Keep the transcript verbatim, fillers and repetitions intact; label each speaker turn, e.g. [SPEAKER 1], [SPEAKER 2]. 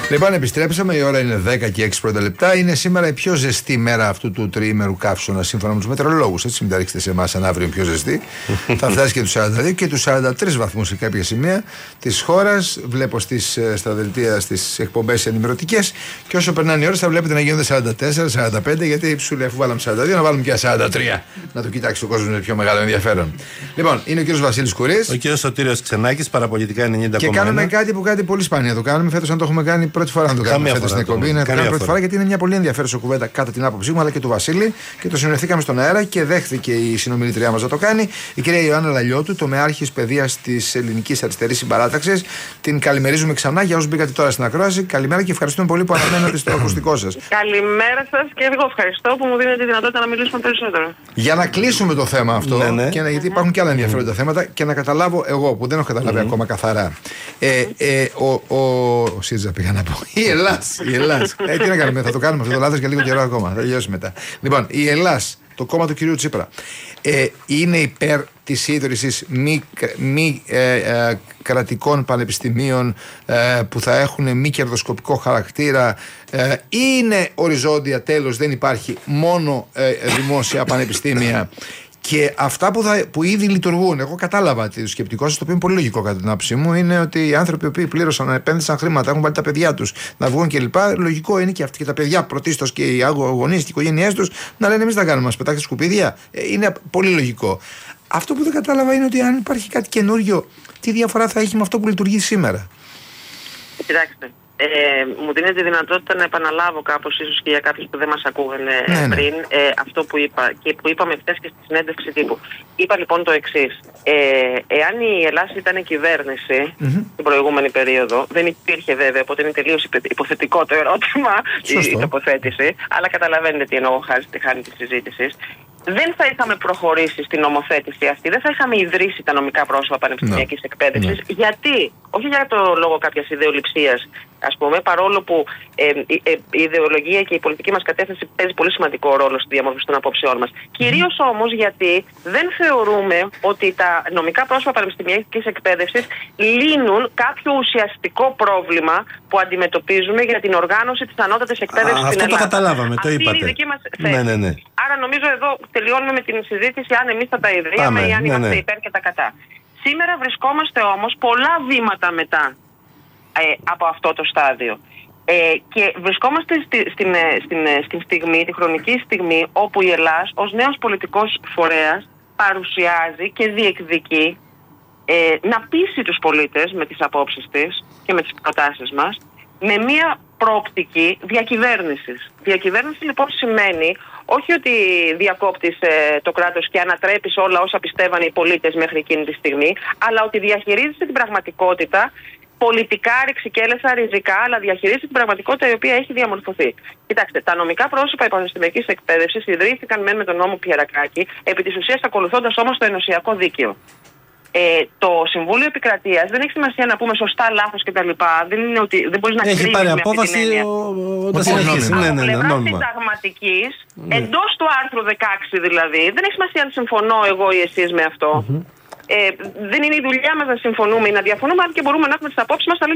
[SPEAKER 1] Λοιπόν, επιστρέψαμε. Η ώρα είναι δέκα και έξι πρώτα λεπτά. Είναι σήμερα η πιο ζεστή μέρα αυτού του τριήμερου καύσωνα, σύμφωνα με τους μετεωρολόγους. Έτσι, μην τα ρίξετε σε εμάς αν αύριο είναι πιο ζεστή. Θα φτάσει και τους σαράντα δύο και τους σαράντα τρεις βαθμούς σε κάποια σημεία της χώρας. Βλέπω στις, στα δελτία, στις εκπομπές ενημερωτικές. Και όσο περνάνε οι ώρες θα βλέπετε να γίνονται σαράντα τέσσερα σαράντα πέντε. Γιατί σου λέει, αφού βάλαμε σαράντα δύο, να βάλουμε και σαράντα τρία. Να το κοιτάξει ο κόσμος με πιο μεγάλο ενδιαφέρον. Λοιπόν, είναι ο κύριος Βασίλης Κουρής.
[SPEAKER 2] Ο κύριος Σωτήριος Ξενάκης, παραπολιτικά ενενήντα κόμμα ένα.
[SPEAKER 1] Και κάνουμε κάτι που κάτι πολύ σπάνια το κάνουμε. Φέτος, αν το έχουμε κάνει πρώτη φορά, να το κάνουμε φέτος στην εκπομπή. Να το κάνουμε πρώτη φορά, γιατί είναι μια πολύ ενδιαφέρουσα κουβέντα κατά την άποψή μου, αλλά και του Βασίλη. Και το συνεννοηθήκαμε στον αέρα και δέχθηκε η συνομιλητριά μας να το κάνει. Η κυρία Ιωάννα Λαλιώτου, τομεάρχης παιδείας της Ελληνικής Αριστερής Συμπαράταξης. Την καλημερίζουμε ξανά για όσους μπήκατε τώρα στην ακρόαση. Καλημέρα και ευχαριστούμε πολύ που αναμένατε στο ακουστικό σας.
[SPEAKER 3] Καλημέρα σας και εγώ ευχαριστώ που μου δίνετε τη δυνατότητα να μιλήσουμε περισσότερο.
[SPEAKER 1] Για να κλείσουμε το θέμα αυτό, ναι, ναι. Και να, γιατί υπάρχουν και άλλα ενδιαφέροντα mm. θέματα, και να καταλάβω εγώ που δεν έχω καταλάβει mm. ακόμα καθαρά. Ε, ε, ο, ο, ο ΣΥΡΙΖΑ πήγα να πω. Η Ελλάς. Η Ελλάς. Ε, τι να κάνουμε, θα το κάνουμε αυτό το λάθος για λίγο καιρό ακόμα. Θα τελειώσει μετά. Λοιπόν, η Ελλάς, το κόμμα του κυρίου Τσίπρα, ε, είναι υπέρ της ίδρυσης μη, μη ε, ε, κρατικών πανεπιστημίων ε, που θα έχουν μη κερδοσκοπικό χαρακτήρα. Ε, είναι οριζόντια, τέλος, δεν υπάρχει μόνο ε, δημόσια πανεπιστήμια. Και αυτά που, θα, που ήδη λειτουργούν, εγώ κατάλαβα το σκεπτικό σας, το οποίο είναι πολύ λογικό κατά την άποψή μου, είναι ότι οι άνθρωποι που πλήρωσαν, επένδυσαν χρήματα, έχουν βάλει τα παιδιά τους να βγουν κλπ. Λογικό είναι και αυτοί και τα παιδιά πρωτίστως και οι γονείς και οι οικογένειές τους να λένε: εμείς τα κάνουμε, μας πετάξτε σκουπίδια. Ε, είναι πολύ λογικό. Αυτό που δεν κατάλαβα είναι ότι αν υπάρχει κάτι καινούριο, τι διαφορά θα έχει με αυτό που λειτουργεί σήμερα.
[SPEAKER 3] Κοιτάξτε. Ε, μου δίνει τη δυνατότητα να επαναλάβω κάπως, ίσως και για κάποιους που δεν μας ακούγανε
[SPEAKER 1] ναι,
[SPEAKER 3] πριν,
[SPEAKER 1] ναι.
[SPEAKER 3] Ε, αυτό που είπα και που είπαμε χθες και στη συνέντευξη τύπου. Είπα λοιπόν το εξής. Ε, εάν η Ελλάδα ήταν κυβέρνηση mm-hmm. την προηγούμενη περίοδο, δεν υπήρχε βέβαια, οπότε είναι τελείως υποθετικό το ερώτημα, η, η τοποθέτηση, αλλά καταλαβαίνετε τι εννοώ, χάρη χάνει τη συζήτηση. Δεν θα είχαμε προχωρήσει στην νομοθέτηση αυτή, δεν θα είχαμε ιδρύσει τα νομικά πρόσωπα πανεπιστημιακής ναι. εκπαίδευσης. Ναι. Γιατί, όχι για το λόγο κάποιας ιδεολειψίας, ας πούμε, παρόλο που ε, η, ε, η ιδεολογία και η πολιτική μας κατεύθυνση παίζει πολύ σημαντικό ρόλο στη διαμόρφωση των απόψεών μας. Mm. Κυρίως όμως γιατί δεν θεωρούμε ότι τα νομικά πρόσωπα πανεπιστημιακής εκπαίδευσης λύνουν κάποιο ουσιαστικό πρόβλημα που αντιμετωπίζουμε για την οργάνωση της ανώτατης εκπαίδευσης στην Ελλάδα.
[SPEAKER 2] Αυτό το καταλάβαμε, το είπατε.
[SPEAKER 3] Αυτή είναι η δική μας θέση.
[SPEAKER 2] Ναι, ναι, ναι.
[SPEAKER 3] Άρα νομίζω εδώ τελειώνουμε με την συζήτηση αν εμείς θα τα ιδρύαμε ή αν ναι, είμαστε ναι. υπέρ και τα κατά. Σήμερα βρισκόμαστε όμως πολλά βήματα μετά ε, από αυτό το στάδιο. Ε, και βρισκόμαστε στη, στην, στην, στην στιγμή, τη χρονική στιγμή, όπου η Ελλάδα ως νέος πολιτικός φορέας παρουσιάζει και διεκδικεί ε, να πείσει τους πολίτες με τις απόψεις της και με τις προτάσεις μας με μια προοπτική διακυβέρνησης. Διακυβέρνηση λοιπόν σημαίνει όχι ότι διακόπτεις ε, το κράτος και ανατρέπεις όλα όσα πιστεύανε οι πολίτες μέχρι εκείνη τη στιγμή, αλλά ότι διαχειρίζεσαι την πραγματικότητα πολιτικά, ρηξικέλεσσα, ριζικά, αλλά διαχειρίζεσαι την πραγματικότητα η οποία έχει διαμορφωθεί. Κοιτάξτε, τα νομικά πρόσωπα πανεπιστημιακής εκπαίδευσης ιδρύθηκαν μεν με τον νόμο Πιερακάκη, επί της ουσίας ακολουθώντας όμως το ενωσιακό δίκαιο. Ε, το Συμβούλιο Επικρατείας δεν έχει σημασία να πούμε σωστά, λάθος κτλ. Δεν είναι ότι δεν μπορείς να κρίνεις
[SPEAKER 2] έχει πάρει απόφαση να συνεχίσει.
[SPEAKER 3] Από πλευράς συνταγματικής, ναι. εντός του άρθρου δεκαέξι δηλαδή, δεν έχει σημασία αν συμφωνώ εγώ ή εσείς με αυτό. Mm-hmm. Ε, δεν είναι η δουλειά μας να συμφωνούμε ή να διαφωνούμε, αν και μπορούμε να έχουμε τις απόψεις μας.